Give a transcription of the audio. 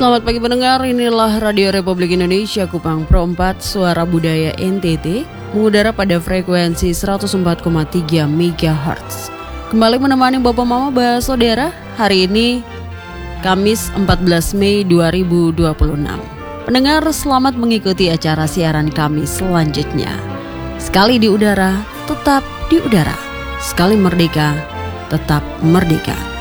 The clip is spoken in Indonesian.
Selamat pagi pendengar, inilah Radio Republik Indonesia Kupang Pro 4 Suara Budaya NTT mengudara pada frekuensi 104,3 MHz. Kembali menemani Bapak Mama Bahas Saudara, hari ini Kamis 14 Mei 2026. Pendengar, selamat mengikuti acara siaran kami selanjutnya. Sekali di udara, tetap di udara. Sekali merdeka, tetap merdeka.